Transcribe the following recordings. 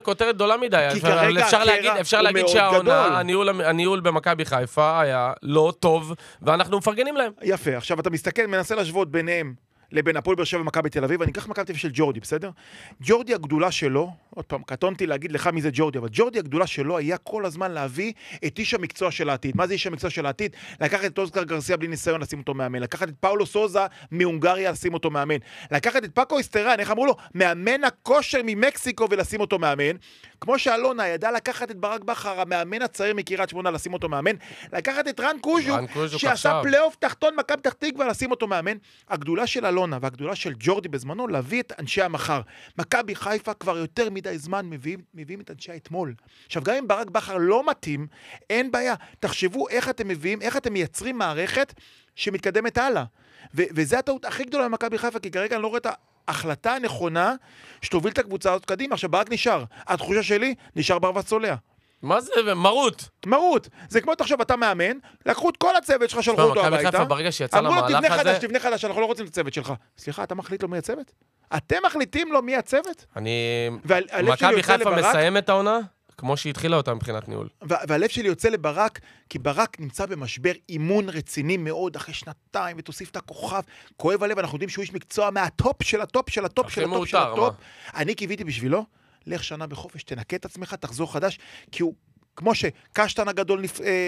כותרת גדולה מדי, כי כרגע אפשר להגיד שהעונה, הניהול במכבי חיפה היה לא טוב, ואנחנו מפרגנים להם. יפה, עכשיו אתה מסתכל, מנסה להשוות ביניהם, לבין הפועל באר שבע ומכבי תל אביב, ואני אקח מכבי תל אביב של ג'ורדי, בסדר? ג'ורדי הגדולה שלו, עוד פעם, קטונתי להגיד לך מי זה ג'ורדי, אבל ג'ורדי הגדולה שלו היה כל הזמן להביא את איש המקצוע של העתיד. מה זה איש המקצוע של העתיד? לקחת את אוסקר גרסיה בלי ניסיון, לשים אותו מאמן. לקחת את פאולו סוזה מהונגריה, לשים אותו מאמן. לקחת את פאקו איסטרן, איך אמרו לו? מאמן הכושר ממקסיקו ולשים אותו מאמן. כמו שאלונה ידע לקחת את ברק בכר, המאמן הצעיר מקריית שמונה, לשים אותו מאמן. לקחת את רן קוז'ו, שעשה פלייאוף תחתון מכבי פתח תקווה, לשים אותו מאמן. הגדולה של אלונה והגדולה של ג'ורדי בזמנו להביא את אנשי המחר. מכבי חיפה כבר יותר מדי זמן מביאים את אנשי האתמול. עכשיו, גם אם ברק בכר לא מתאים, אין בעיה. תחשבו איך אתם מביאים, איך אתם מייצרים מערכת שמתקדמת הלאה. וזה הטעות הכי גדולה במכבי חיפה, כי כרגע אני לא רואה את ההחלטה הנכונה שתוביל את הקבוצה הזאת קדימה. עכשיו, ברק נשאר. התחושה שלי, נשאר ברווז צולע. מה זה? מרות. זה כמו תחשוב, אתה מאמן, לקחו את כל הצוות שלך, שלחו אותו הביתה. מכבי חיפה ברגע שיצא למהלך הזה... תבנה חדש, אנחנו לא רוצים את הצוות שלך. סליחה, אתה מחליט לו מי הצוות? אתם מחליטים לו מי הצוות? מכבי חיפה מסיים את העונה, כמו שהתחילה אותה מבחינת ניהול. והלב שלי יוצא לברק, כי ברק נמצא במשבר אימון רציני מאוד, אחרי שנתיים, ותוסיף את הכוכב. כואב הלב, אנחנו יודעים שהוא איש מקצוע מהטופ של הטופ של הטופ של הטופ של הטופ. אני קיוויתי בשבילו, לך שנה בחופש, תנקה את עצמך, תחזור חדש, כי הוא, כמו שקשטן הגדול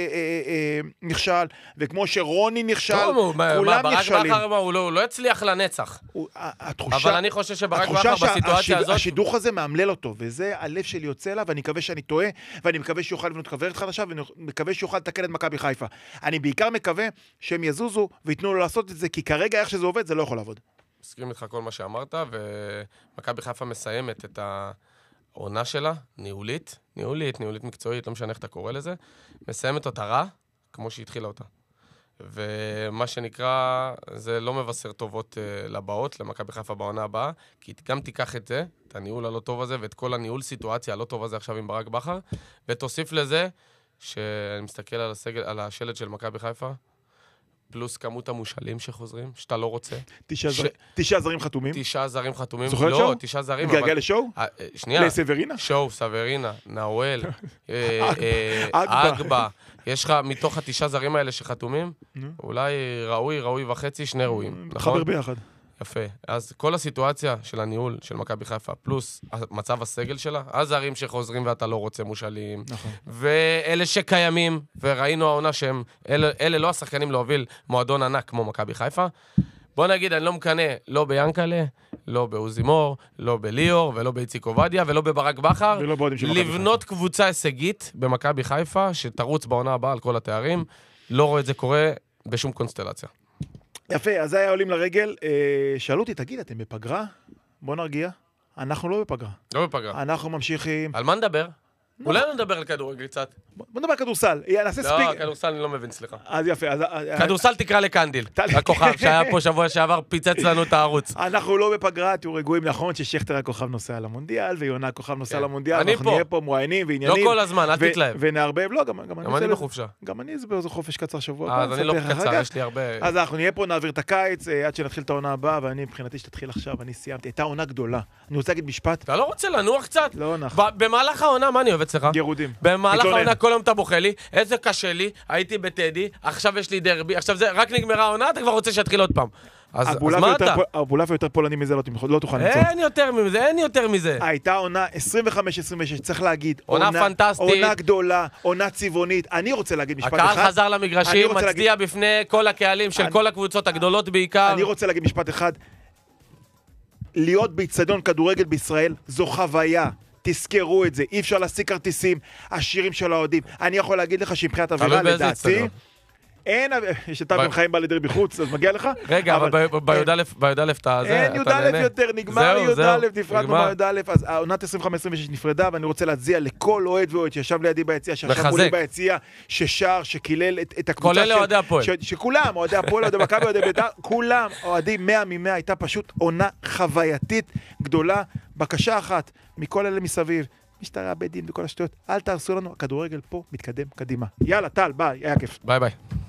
נכשל, וכמו שרוני נכשל, כולם נכשלים. ברק בכר הוא לא הצליח לנצח. אבל אני חושב שברק בכר בסיטואציה הזאת... השידוך הזה מאמלל אותו, וזה הלב שלי יוצא לה, ואני מקווה שאני טועה, ואני מקווה שיוכל לבנות חברת חדשה, ואני מקווה שיוכל לתקן את מכבי חיפה. אני בעיקר מקווה שהם יזוזו, ויתנו לו לעשות את זה, כי כרגע איך שזה עובד, זה לא יכול לעבוד. מסכים איתך כל מה שאמרת, ומכבי חיפה מסיימת את העונה שלה, ניהולית מקצועית, לא משנה איך אתה קורא לזה, מסיימת אותה רע, כמו שהתחילה אותה. ומה שנקרא, זה לא מבשר טובות לבאות, למכבי חיפה בעונה הבאה, כי גם תיקח את זה, את הניהול הלא טוב הזה, ואת כל הניהול סיטואציה הלא טוב הזה עכשיו עם ברק בכר, ותוסיף לזה, שאני מסתכל על השלט של מכבי חיפה, פלוס כמות המושלים שחוזרים, שאתה לא רוצה. 9 זרים חתומים. 9 זרים חתומים. זוכר את שואו? לא, 9 זרים. גלגל לשואו? שנייה. לסברינה? שואו, סברינה, נאואל, אגבה. יש לך מתוך 9 זרים האלה שחתומים, אולי ראוי וחצי, 2 ראויים. חבר ביחד. יפה. אז כל הסיטואציה של הניהול של מכבי חיפה, פלוס מצב הסגל שלה, הזרים שחוזרים ואתה לא רוצה מושלים, ואלה שקיימים, וראינו העונה שהם, אלה לא השחקנים להוביל מועדון ענק כמו מכבי חיפה. בוא נגיד, אני לא מקנה, לא ביאנקלה, לא באוזימור, לא בליאור, ולא באיציק עובדיה, ולא בברק בכר, לבנות קבוצה הישגית במכבי חיפה, שתרוץ בעונה הבאה על כל התארים, לא רואה את זה קורה בשום קונסטלציה. יפה, אז זה היה עולים לרגל. שאלו אותי, תגיד, אתם בפגרה? בוא נרגיע. אנחנו לא בפגרה. לא בפגרה. אנחנו ממשיכים. על מה נדבר? אולי נדבר על כדורגל קצת. בוא נדבר על כדורסל. נעשה ספיק. לא, כדורסל אני לא מבין, סליחה. אז יפה. כדורסל תקרא לקנדיל. הכוכב שהיה פה שבוע שעבר פיצץ לנו את הערוץ. אנחנו לא בפגרה, תהיו רגועים. נכון ששכטר הכוכב נוסע למונדיאל, ויונה הכוכב נוסע למונדיאל. אני אנחנו נהיה פה מועיינים ועניינים. לא כל הזמן, אל תתלהב. ונערבב. לא, גם אני בחופשה. גם אני זה באיזה חופש קצר שבוע. אז אני לא קצר, יש לי הרבה... אז אנחנו נהיה פה, נעביר את הקיץ, עד שנתחיל את העונה הבאה, ואני מבחינתי שתתחיל עכשיו, אני סיימתי. הייתה עונה גדולה. אני רוצה להגיד משפט. אתה לא רוצה לנוח קצת? לא נח. במהלך העונה, מה אני אוהב אצלך? ירודים. במהלך העונה כל יום אתה בוכה לי, איזה קשה לי, הייתי בטדי, עכשיו יש לי דרבי, עכשיו זה רק נגמרה העונה, אתה כבר רוצה שיתחיל עוד פעם. אז מה אתה? הבולף יותר פולני מזה, לא תוכל למצוא. אין יותר מזה. הייתה עונה 25-26, צריך להגיד. עונה פנטסטית. עונה גדולה, עונה צבעונית. אני רוצה להגיד משפט אחד. הקהל חזר למגרשים, מצדיע בפני כל הקהלים של כל הקבוצות הגדולות בעיקר. אני רוצה להגיד משפט אחד. להיות באצטדיון כדורגל בישראל זו חוויה. תזכרו את זה, אי אפשר להשיג כרטיסים, השירים של האוהדים. אני יכול להגיד לך שמבחינת אווירה, לדעתי, אין, יש את אתם חיים בא לדרבי חוץ, אז מגיע לך? רגע, אבל בי"א אתה זה, אין י"א יותר, נגמר י"א, נפרדנו בי"א, אז העונת 25-26 נפרדה, ואני רוצה להציע לכל אוהד ואוהד שישב לידי ביציע, שישב מולי ביציע, ששר, שקילל את הקבוצה, כולל אוהדי הפועל. שכולם, אוהדי הפועל, אוהדי מכבי, אוהדי בית"ר, כולם, אוהדים 100 מ-100, הייתה פשוט עונה חווייתית גדולה. בקשה אחת מכל אלה מסביב, משטרה, בית דין וכל השטויות, אל תהרסו לנו, הכדורגל פה מתקדם קדימה. יאללה, טל, ביי, היה כיף. ביי ביי.